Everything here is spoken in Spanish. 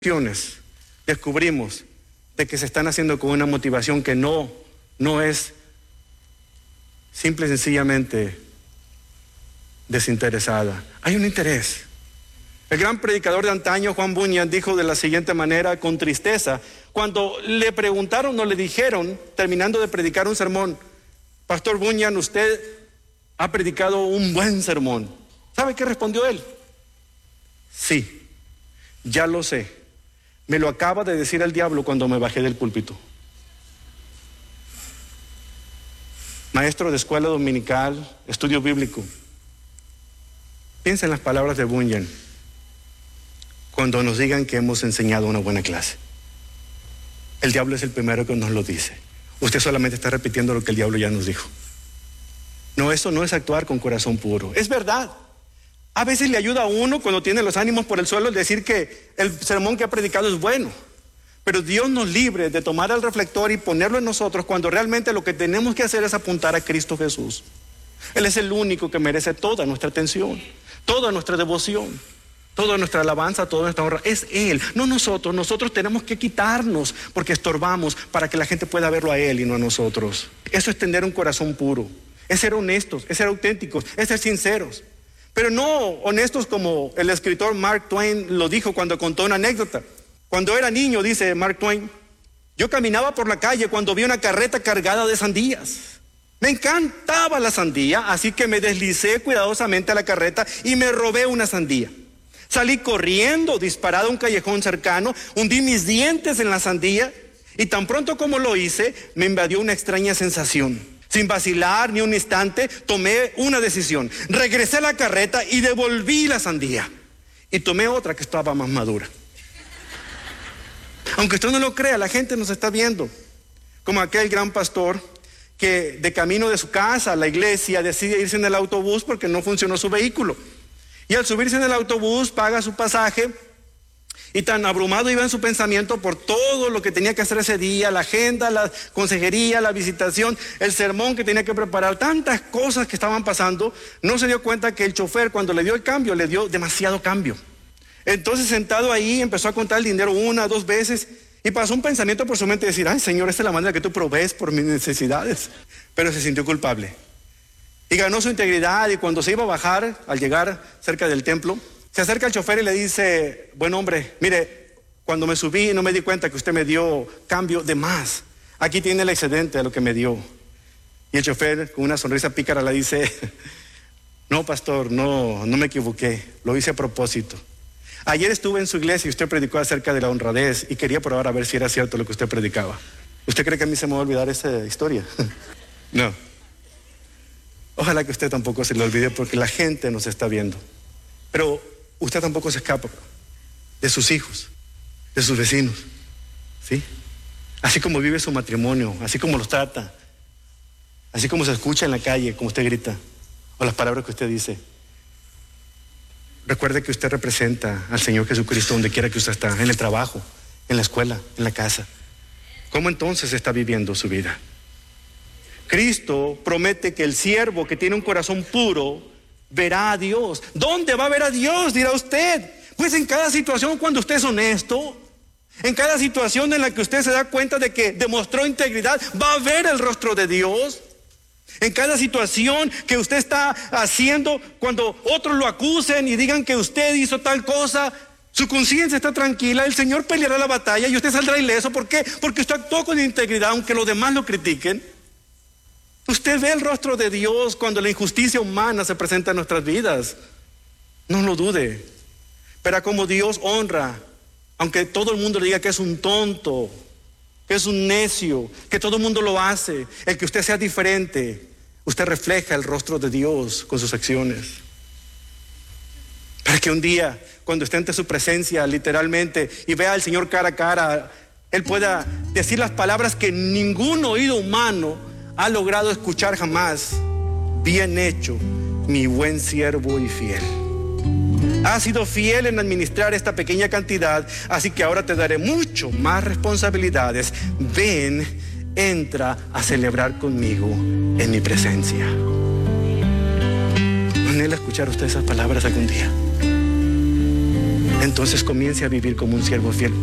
descubrimos de que se están haciendo con una motivación que no es simple y sencillamente desinteresada. Hay un interés. El gran predicador de antaño, Juan Bunyan, dijo de la siguiente manera, con tristeza, cuando le preguntaron o le dijeron, terminando de predicar un sermón: Pastor Bunyan, usted ha predicado un buen sermón. ¿Sabe qué respondió él? Sí, ya lo sé. Me lo acaba de decir el diablo cuando me bajé del púlpito. Maestro de escuela dominical, estudio bíblico. Piensa en las palabras de Bunyan cuando nos digan que hemos enseñado una buena clase. El diablo es el primero que nos lo dice. Usted solamente está repitiendo lo que el diablo ya nos dijo. No, eso no es actuar con corazón puro. Es verdad. A veces le ayuda a uno cuando tiene los ánimos por el suelo el decir que el sermón que ha predicado es bueno. Pero Dios nos libre de tomar el reflector y ponerlo en nosotros cuando realmente lo que tenemos que hacer es apuntar a Cristo Jesús. Él es el único que merece toda nuestra atención, toda nuestra devoción, toda nuestra alabanza, toda nuestra honra. Es Él, no nosotros. Nosotros tenemos que quitarnos porque estorbamos para que la gente pueda verlo a Él y no a nosotros. Eso es tener un corazón puro, es ser honestos, es ser auténticos, es ser sinceros. Pero no honestos como el escritor Mark Twain lo dijo cuando contó una anécdota. Cuando era niño, dice Mark Twain, yo caminaba por la calle cuando vi una carreta cargada de sandías. Me encantaba la sandía, así que me deslicé cuidadosamente a la carreta y me robé una sandía. Salí corriendo, disparado a un callejón cercano, hundí mis dientes en la sandía y tan pronto como lo hice, me invadió una extraña sensación. Sin vacilar ni un instante, tomé una decisión. Regresé a la carreta y devolví la sandía. Y tomé otra que estaba más madura. Aunque usted no lo crea, la gente nos está viendo. Como aquel gran pastor que de camino de su casa a la iglesia decide irse en el autobús porque no funcionó su vehículo. Y al subirse en el autobús paga su pasaje. Y tan abrumado iba en su pensamiento por todo lo que tenía que hacer ese día, la agenda, la consejería, la visitación, el sermón que tenía que preparar, tantas cosas que estaban pasando, no se dio cuenta que el chofer cuando le dio el cambio, le dio demasiado cambio. Entonces sentado ahí empezó a contar el dinero 1 o 2 veces y pasó un pensamiento por su mente de decir, ay Señor, esta es la manera que tú provees por mis necesidades. Pero se sintió culpable y ganó su integridad y cuando se iba a bajar, al llegar cerca del templo, se acerca al chofer y le dice, buen hombre, mire, cuando me subí no me di cuenta que usted me dio cambio de más. Aquí tiene el excedente de lo que me dio. Y el chofer con una sonrisa pícara le dice, no pastor, no me equivoqué, lo hice a propósito. Ayer estuve en su iglesia y usted predicó acerca de la honradez y quería probar a ver si era cierto lo que usted predicaba. ¿Usted cree que a mí se me va a olvidar esa historia? No. Ojalá que usted tampoco se le olvide porque la gente nos está viendo. Pero usted tampoco se escapa de sus hijos, de sus vecinos, ¿sí? Así como vive su matrimonio, así como los trata, así como se escucha en la calle, como usted grita, o las palabras que usted dice. Recuerde que usted representa al Señor Jesucristo donde quiera que usted está, en el trabajo, en la escuela, en la casa. ¿Cómo entonces está viviendo su vida? Cristo promete que el siervo que tiene un corazón puro verá a Dios. ¿Dónde va a ver a Dios? Dirá usted. Pues en cada situación cuando usted es honesto, en cada situación en la que usted se da cuenta de que demostró integridad, va a ver el rostro de Dios. En cada situación que usted está haciendo, cuando otros lo acusen y digan que usted hizo tal cosa, su conciencia está tranquila, el Señor peleará la batalla y usted saldrá ileso. ¿Por qué? Porque usted actuó con integridad aunque los demás lo critiquen. Usted ve el rostro de Dios cuando la injusticia humana se presenta en nuestras vidas. No lo dude. Verá cómo Dios honra, aunque todo el mundo le diga que es un tonto, que es un necio, que todo el mundo lo hace. El que usted sea diferente, usted refleja el rostro de Dios con sus acciones. Para que un día, cuando esté ante su presencia literalmente y vea al Señor cara a cara, Él pueda decir las palabras que ningún oído humano ha logrado escuchar jamás. Bien hecho, mi buen siervo y fiel. Has sido fiel en administrar esta pequeña cantidad, así que ahora te daré mucho más responsabilidades. Ven, entra a celebrar conmigo en mi presencia. ¿No anhela escuchar usted esas palabras algún día? entonces comience a vivir como un siervo fiel.